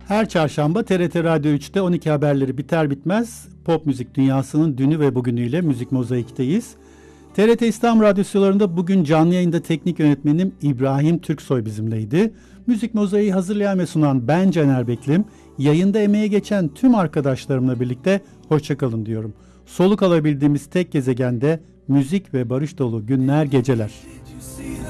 Her çarşamba TRT Radyo 3'te 12 haberleri biter bitmez pop müzik dünyasının dünü ve bugünüyle Müzik Mozaik'teyiz. TRT İstanbul Radyosu'larında bugün canlı yayında teknik yönetmenim İbrahim Türksoy bizimleydi. Müzik Mozaik'i hazırlayan ve sunan ben Caner Beklim. Yayında emeğe geçen tüm arkadaşlarımla birlikte hoşçakalın diyorum. Soluk alabildiğimiz tek gezegende müzik ve barış dolu günler, geceler.